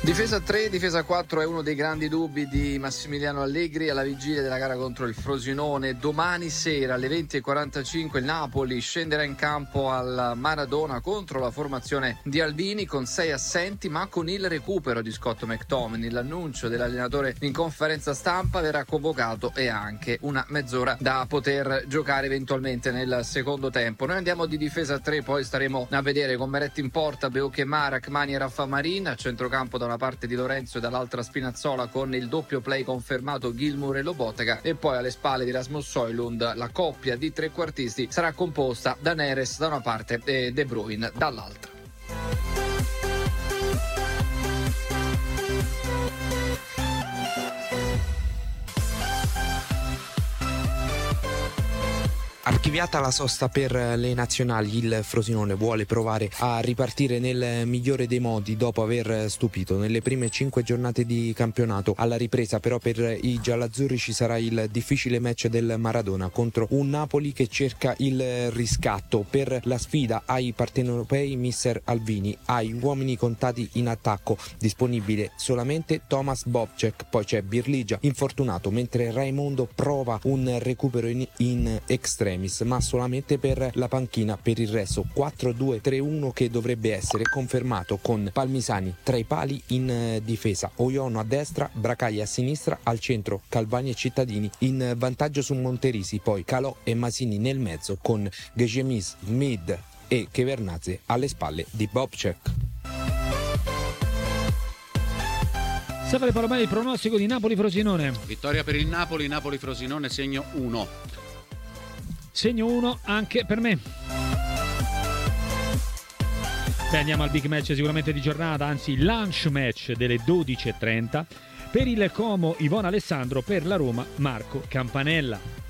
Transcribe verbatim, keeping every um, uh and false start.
Difesa tre, difesa quattro è uno dei grandi dubbi di Massimiliano Allegri alla vigilia della gara contro il Frosinone. Domani sera alle venti e quarantacinque il Napoli scenderà in campo al Maradona contro la formazione di Albini con sei assenti ma con il recupero di Scott McTominay. L'annuncio dell'allenatore in conferenza stampa: verrà convocato e anche una mezz'ora da poter giocare eventualmente nel secondo tempo. Noi andiamo di difesa tre, poi staremo a vedere con Meret in porta, Beuke-Ma, Rachmani e Raffa Marin, a centrocampo da una parte di Lorenzo e dall'altra Spinazzola con il doppio play confermato Gilmour e Lobotka, e poi alle spalle di Rasmus Højlund la coppia di trequartisti sarà composta da Neres da una parte e De Bruyne dall'altra. Archiviata la sosta per le nazionali, il Frosinone vuole provare a ripartire nel migliore dei modi dopo aver stupito nelle prime cinque giornate di campionato. Alla ripresa però per i giallaazzurri ci sarà il difficile match del Maradona contro un Napoli che cerca il riscatto. Per la sfida ai partenopei mister Albini ha gli uomini contati in attacco, disponibile solamente Thomas Bobcek, poi c'è Birligia infortunato, mentre Raimondo prova un recupero in, in extremis, ma solamente per la panchina. Per il resto quattro due tre uno che dovrebbe essere confermato con Palmisani tra i pali in difesa, Oiono a destra, Bracaglia a sinistra, al centro Calvani e Cittadini in vantaggio su Monterisi, poi Calò e Masini nel mezzo con Gegemis, Mid e Kevernadze alle spalle di Bobcek. Stefano Palomari, il pronostico di Napoli-Frosinone. Vittoria per il Napoli, Napoli-Frosinone, segno uno. Segno uno anche per me. Beh, andiamo al big match sicuramente di giornata, anzi il lunch match delle dodici e trenta. Per il Como Ivona Alessandro, per la Roma Marco Campanella.